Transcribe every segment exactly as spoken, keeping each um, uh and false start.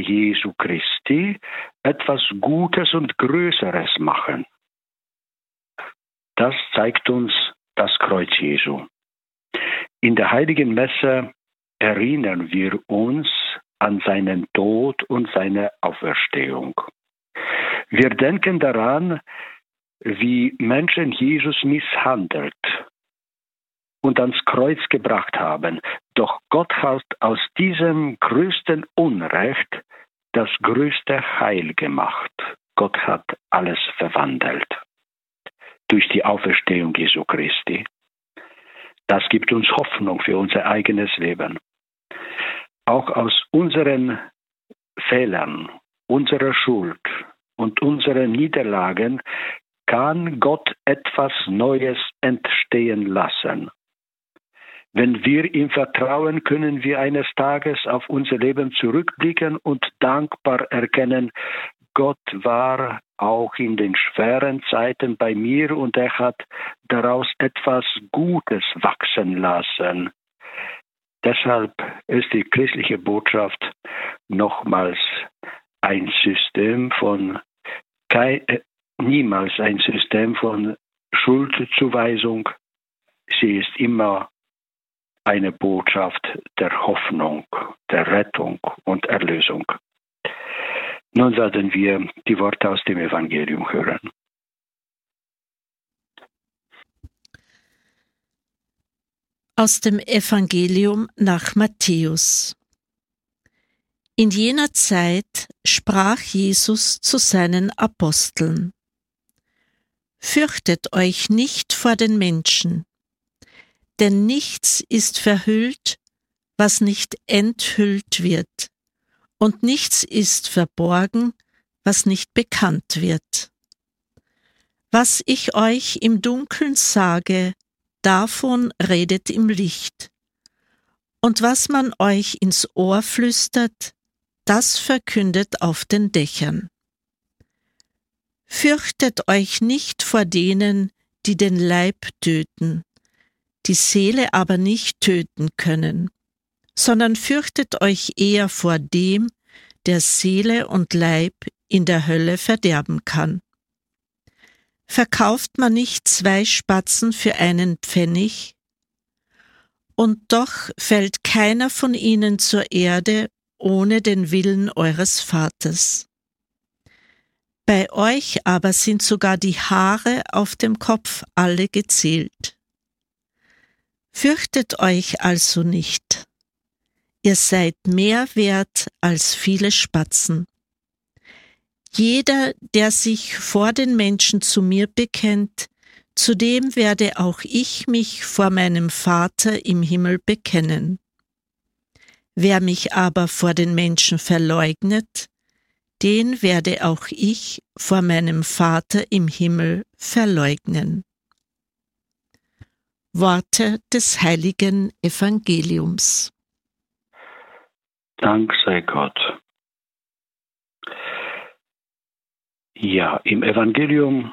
Jesu Christi etwas Gutes und Größeres machen. Das zeigt uns das Kreuz Jesu. In der Heiligen Messe erinnern wir uns an seinen Tod und seine Auferstehung. Wir denken daran, wie Menschen Jesus misshandelt und ans Kreuz gebracht haben. Doch Gott hat aus diesem größten Unrecht das größte Heil gemacht. Gott hat alles verwandelt durch die Auferstehung Jesu Christi. Das gibt uns Hoffnung für unser eigenes Leben. Auch aus unseren Fehlern, unserer Schuld und unseren Niederlagen kann Gott etwas Neues entstehen lassen. Wenn wir ihm vertrauen, können wir eines Tages auf unser Leben zurückblicken und dankbar erkennen, Gott war auch in den schweren Zeiten bei mir und er hat daraus etwas Gutes wachsen lassen. Deshalb ist die christliche Botschaft nochmals ein System von, kein, äh, niemals ein System von Schuldzuweisung. Sie ist immer eine Botschaft der Hoffnung, der Rettung und Erlösung. Nun werden wir die Worte aus dem Evangelium hören. Aus dem Evangelium nach Matthäus. In jener Zeit sprach Jesus zu seinen Aposteln: Fürchtet euch nicht vor den Menschen, denn nichts ist verhüllt, was nicht enthüllt wird, und nichts ist verborgen, was nicht bekannt wird. Was ich euch im Dunkeln sage, davon redet im Licht. Und was man euch ins Ohr flüstert, das verkündet auf den Dächern. Fürchtet euch nicht vor denen, die den Leib töten, die Seele aber nicht töten können, sondern fürchtet euch eher vor dem, der Seele und Leib in der Hölle verderben kann. Verkauft man nicht zwei Spatzen für einen Pfennig? Und doch fällt keiner von ihnen zur Erde ohne den Willen eures Vaters. Bei euch aber sind sogar die Haare auf dem Kopf alle gezählt. Fürchtet euch also nicht. Ihr seid mehr wert als viele Spatzen. Jeder, der sich vor den Menschen zu mir bekennt, zu dem werde auch ich mich vor meinem Vater im Himmel bekennen. Wer mich aber vor den Menschen verleugnet, den werde auch ich vor meinem Vater im Himmel verleugnen. Worte des heiligen Evangeliums. Dank sei Gott. Ja, im Evangelium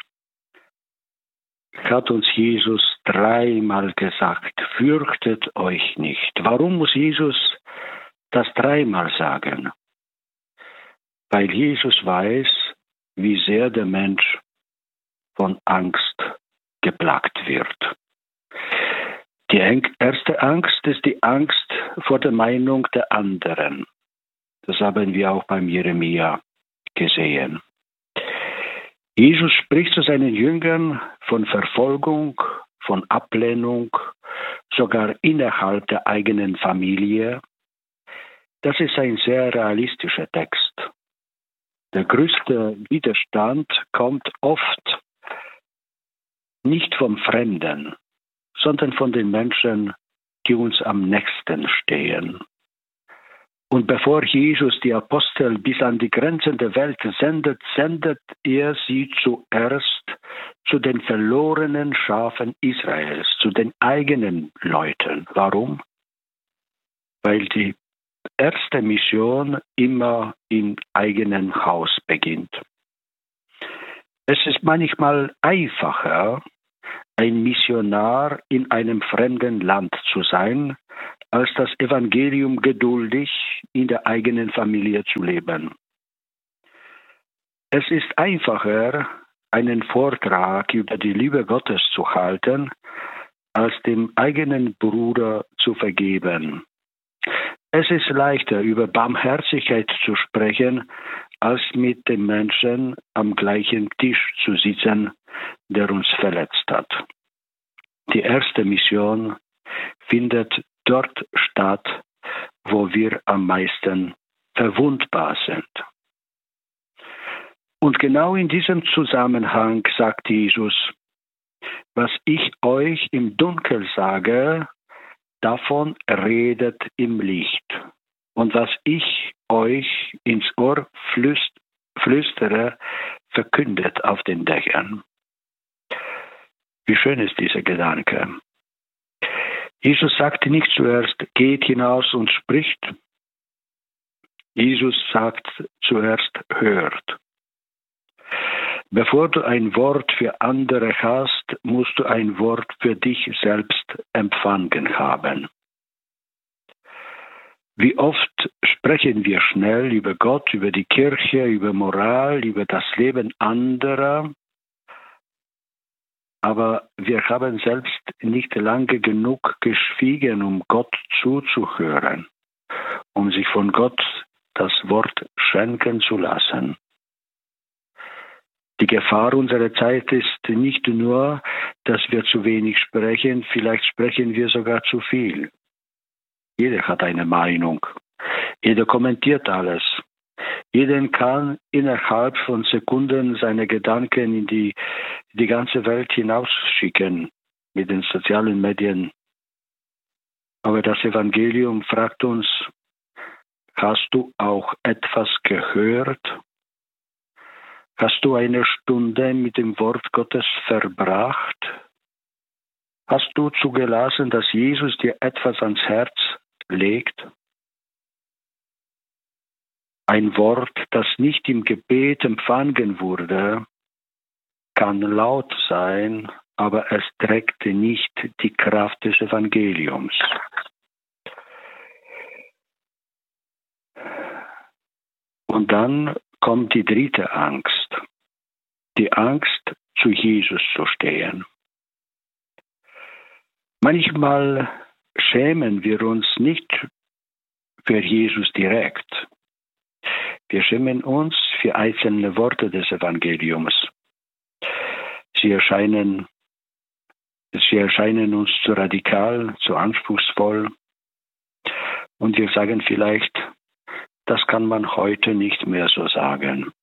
hat uns Jesus dreimal gesagt, fürchtet euch nicht. Warum muss Jesus das dreimal sagen? Weil Jesus weiß, wie sehr der Mensch von Angst geplagt wird. Die erste Angst ist die Angst vor der Meinung der anderen. Das haben wir auch beim Jeremia gesehen. Jesus spricht zu seinen Jüngern von Verfolgung, von Ablehnung, sogar innerhalb der eigenen Familie. Das ist ein sehr realistischer Text. Der größte Widerstand kommt oft nicht vom Fremden, sondern von den Menschen, die uns am nächsten stehen. Und bevor Jesus die Apostel bis an die Grenzen der Welt sendet, sendet er sie zuerst zu den verlorenen Schafen Israels, zu den eigenen Leuten. Warum? Weil die erste Mission immer im eigenen Haus beginnt. Es ist manchmal einfacher, ein Missionar in einem fremden Land zu sein, als das Evangelium geduldig in der eigenen Familie zu leben. Es ist einfacher, einen Vortrag über die Liebe Gottes zu halten, als dem eigenen Bruder zu vergeben. Es ist leichter, über Barmherzigkeit zu sprechen, als mit dem Menschen am gleichen Tisch zu sitzen, der uns verletzt hat. Die erste Mission findet dort statt, wo wir am meisten verwundbar sind. Und genau in diesem Zusammenhang sagt Jesus: Was ich euch im Dunkeln sage, davon redet im Licht. Und was ich euch ins Ohr flüst, flüstere, verkündet auf den Dächern. Wie schön ist dieser Gedanke. Jesus sagt nicht zuerst, geht hinaus und spricht. Jesus sagt zuerst, hört. Bevor du ein Wort für andere hast, musst du ein Wort für dich selbst empfangen haben. Wie oft sprechen wir schnell über Gott, über die Kirche, über Moral, über das Leben anderer, aber wir haben selbst nicht lange genug geschwiegen, um Gott zuzuhören, um sich von Gott das Wort schenken zu lassen. Die Gefahr unserer Zeit ist nicht nur, dass wir zu wenig sprechen, vielleicht sprechen wir sogar zu viel. Jeder hat eine Meinung. Jeder kommentiert alles. Jeder kann innerhalb von Sekunden seine Gedanken in die, die ganze Welt hinausschicken mit den sozialen Medien. Aber das Evangelium fragt uns, hast du auch etwas gehört? Hast du eine Stunde mit dem Wort Gottes verbracht? Hast du zugelassen, dass Jesus dir etwas ans Herz legt? Ein Wort, das nicht im Gebet empfangen wurde, kann laut sein, aber es trägt nicht die Kraft des Evangeliums. Und dann kommt die dritte Angst. Die Angst, zu Jesus zu stehen. Manchmal schämen wir uns nicht für Jesus direkt. Wir schämen uns für einzelne Worte des Evangeliums. Sie erscheinen, sie erscheinen uns zu radikal, zu anspruchsvoll. Und wir sagen vielleicht, das kann man heute nicht mehr so sagen.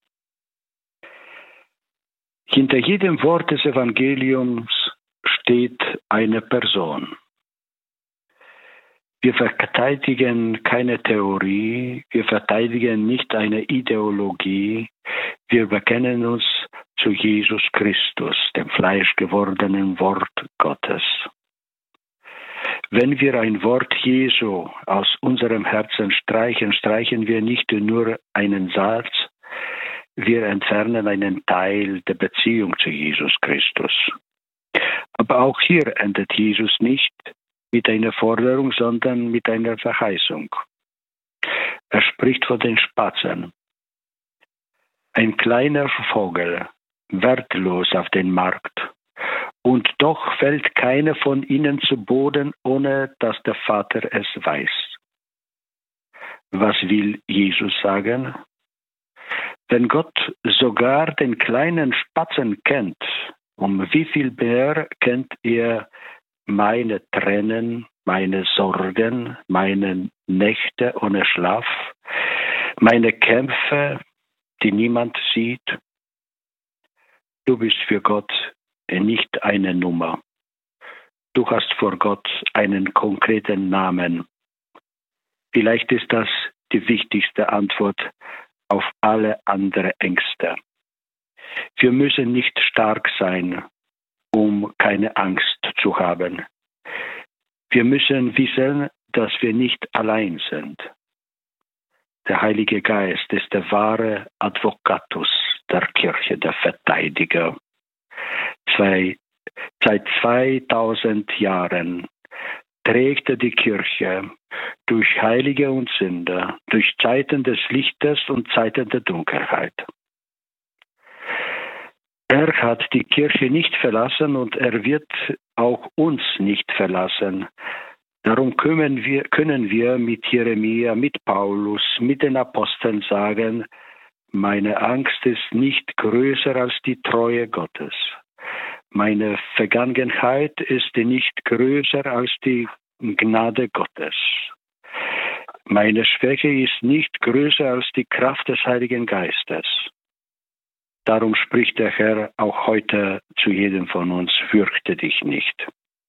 Hinter jedem Wort des Evangeliums steht eine Person. Wir verteidigen keine Theorie, wir verteidigen nicht eine Ideologie, wir bekennen uns zu Jesus Christus, dem fleischgewordenen Wort Gottes. Wenn wir ein Wort Jesu aus unserem Herzen streichen, streichen wir nicht nur einen Satz, wir entfernen einen Teil der Beziehung zu Jesus Christus. Aber auch hier endet Jesus nicht mit einer Forderung, sondern mit einer Verheißung. Er spricht von den Spatzen. Ein kleiner Vogel, wertlos auf den Markt. Und doch fällt keiner von ihnen zu Boden, ohne dass der Vater es weiß. Was will Jesus sagen? Wenn Gott sogar den kleinen Spatzen kennt, um wie viel mehr kennt er meine Tränen, meine Sorgen, meine Nächte ohne Schlaf, meine Kämpfe, die niemand sieht? Du bist für Gott nicht eine Nummer. Du hast vor Gott einen konkreten Namen. Vielleicht ist das die wichtigste Antwort auf alle anderen Ängste. Wir müssen nicht stark sein, um keine Angst zu haben. Wir müssen wissen, dass wir nicht allein sind. Der Heilige Geist ist der wahre Advocatus der Kirche, der Verteidiger. Zwei Seit zweitausend Jahren trägt die Kirche durch Heilige und Sünder, durch Zeiten des Lichtes und Zeiten der Dunkelheit. Er hat die Kirche nicht verlassen und er wird auch uns nicht verlassen. Darum können wir, können wir mit Jeremia, mit Paulus, mit den Aposteln sagen, meine Angst ist nicht größer als die Treue Gottes. Meine Vergangenheit ist nicht größer als die Gnade Gottes. Meine Schwäche ist nicht größer als die Kraft des Heiligen Geistes. Darum spricht der Herr auch heute zu jedem von uns, fürchte dich nicht.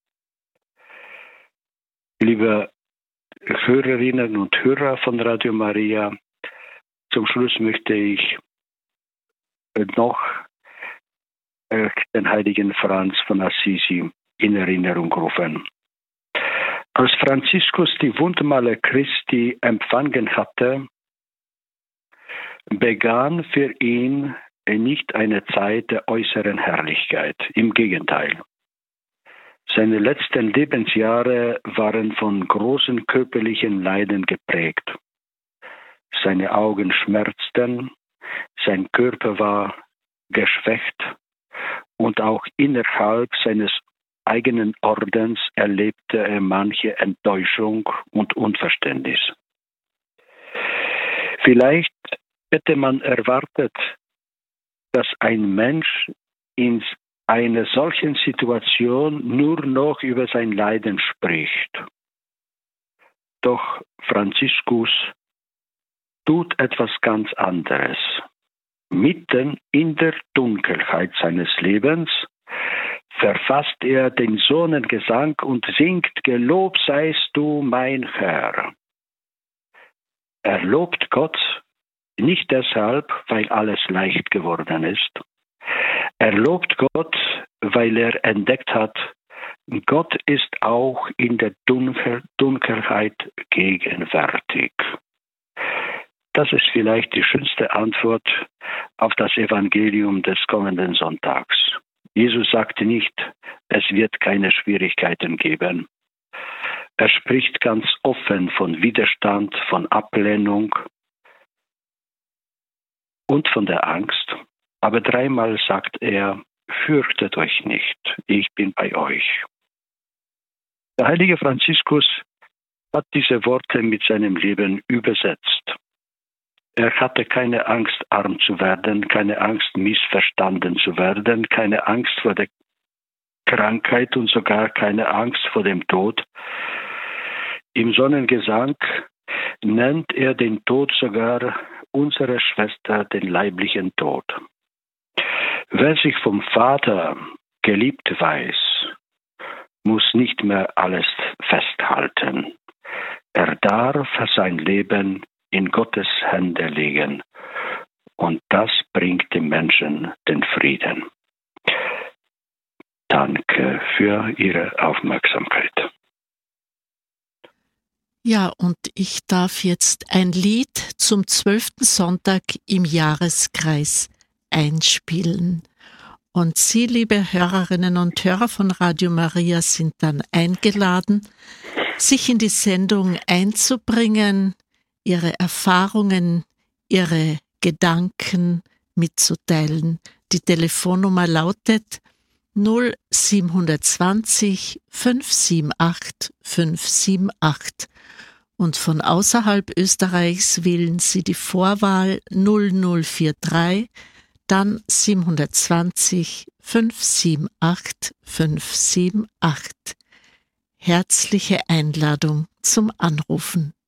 Liebe Hörerinnen und Hörer von Radio Maria, zum Schluss möchte ich noch den heiligen Franz von Assisi in Erinnerung rufen. Als Franziskus die Wundmale Christi empfangen hatte, begann für ihn nicht eine Zeit der äußeren Herrlichkeit. Im Gegenteil. Seine letzten Lebensjahre waren von großen körperlichen Leiden geprägt. Seine Augen schmerzten, sein Körper war geschwächt und auch innerhalb seines eigenen Ordens erlebte er manche Enttäuschung und Unverständnis. Vielleicht hätte man erwartet, dass ein Mensch in einer solchen Situation nur noch über sein Leiden spricht. Doch Franziskus tut etwas ganz anderes. Mitten in der Dunkelheit seines Lebens verfasst er den Sonnengesang und singt, Gelobt seist du, mein Herr. Er lobt Gott nicht deshalb, weil alles leicht geworden ist. Er lobt Gott, weil er entdeckt hat, Gott ist auch in der Dunkel- Dunkelheit gegenwärtig. Das ist vielleicht die schönste Antwort auf das Evangelium des kommenden Sonntags. Jesus sagte nicht, es wird keine Schwierigkeiten geben. Er spricht ganz offen von Widerstand, von Ablehnung und von der Angst. Aber dreimal sagt er, fürchtet euch nicht, ich bin bei euch. Der heilige Franziskus hat diese Worte mit seinem Leben übersetzt. Er hatte keine Angst, arm zu werden, keine Angst, missverstanden zu werden, keine Angst vor der Krankheit und sogar keine Angst vor dem Tod. Im Sonnengesang nennt er den Tod sogar unsere Schwester, den leiblichen Tod. Wer sich vom Vater geliebt weiß, muss nicht mehr alles festhalten. Er darf sein Leben in Gottes Hände legen und das bringt dem Menschen den Frieden. Danke für Ihre Aufmerksamkeit. Ja, und ich darf jetzt ein Lied zum zwölften Sonntag im Jahreskreis einspielen. Und Sie, liebe Hörerinnen und Hörer von Radio Maria, sind dann eingeladen, sich in die Sendung einzubringen, Ihre Erfahrungen, Ihre Gedanken mitzuteilen. Die Telefonnummer lautet null sieben zwei null fünf sieben acht fünf sieben acht. Und von außerhalb Österreichs wählen Sie die Vorwahl null null vier drei, dann sieben zwei null fünf sieben acht fünf sieben acht. Herzliche Einladung zum Anrufen.